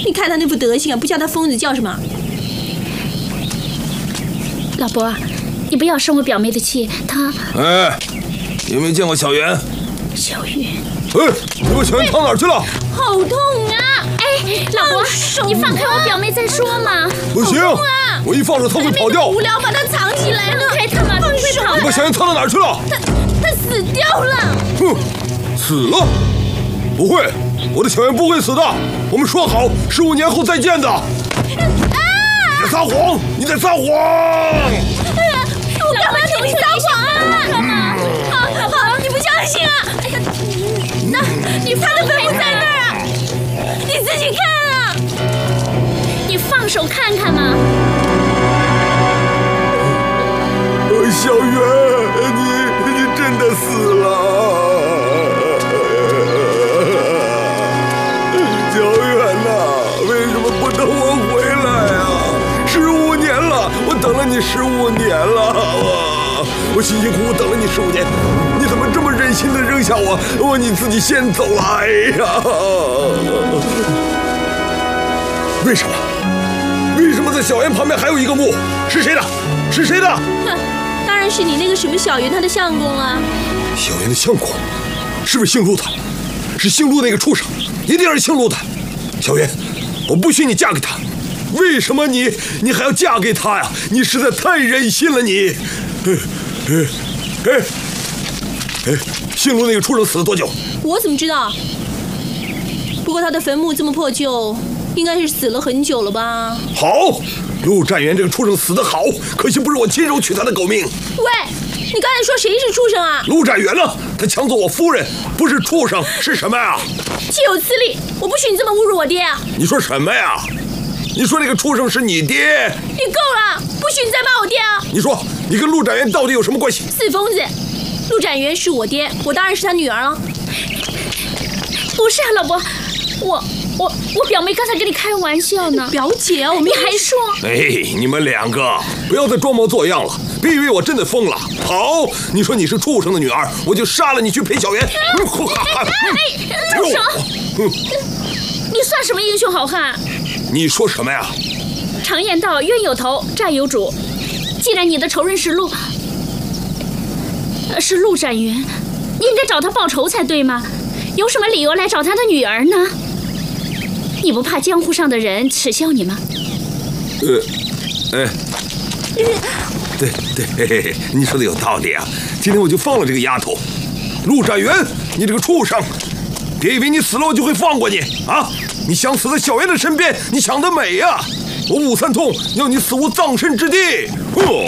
你看他那副德行啊，不叫他疯子叫什么？ 老伯，你不要生我表妹的气，她…… 哎，有没有见过小袁？ 小袁。 哎，你把小袁藏哪儿去了？ 好痛啊！ 哎，老伯，你放开我表妹再说嘛。 不行，我一放手她会跑掉。 无聊，把他藏起来了。 开他嘛，你会跑。 你把小袁藏到哪儿去了？ 他死掉了。 哼，死了？不会，我的小袁不会死的。我们说好15年后再见的。你在撒谎！你在撒谎！ 我干嘛听你撒谎啊？好，你不相信啊？那他的坟墓在那儿啊，你自己看啊！ 你放手看看嘛。 小袁，你真的死了！小袁呐，为什么不等我回来啊？15年了，我等了你15年了，我辛辛苦苦等了你15年，你怎么这么忍心的扔下我？你自己先走了，哎呀！为什么？为什么在小袁旁边还有一个墓？是谁的？是谁的？ 哼，当然是你那个什么小袁他的相公啊。 小袁的相公，是不是姓陆的？是姓陆那个畜生，一定是姓陆的。小袁，我不许你嫁给他。为什么你还要嫁给他呀？你实在太忍心了你！姓陆那个畜生死了多久？ 我怎么知道？不过他的坟墓这么破旧，应该是死了很久了吧？ 好，陆占元这个畜生死得好，可惜不是我亲手取他的狗命。 喂，你刚才说谁是畜生啊？ 陆占元呢？他抢走我夫人，不是畜生是什么呀？ 岂有此理！我不许你这么侮辱我爹啊！ 你说什么呀？你说那个畜生是你爹？ 你够了！不许你再骂我爹啊！ 你说你跟陆展元到底有什么关系？ 死疯子！陆展元是我爹，我当然是他女儿了。 不是啊，老伯，我表妹刚才跟你开玩笑呢。 表姐啊，我们还说…… 哎，你们两个不要再装模作样了，别以为我真的疯了。好，你说你是畜生的女儿，我就杀了你去陪小袁。 住手！你算什么英雄好汉？ 你说什么呀？ 常言道，冤有头，债有主。既然你的仇人是陆展元，你应该找他报仇才对吗？有什么理由来找他的女儿呢？你不怕江湖上的人耻笑你吗？ 对，你说的有道理啊！今天我就放了这个丫头。陆展元，你这个畜生，别以为你死了我就会放过你啊！你想死在小袁的身边，你想得美呀！我武三通要你死无葬身之地。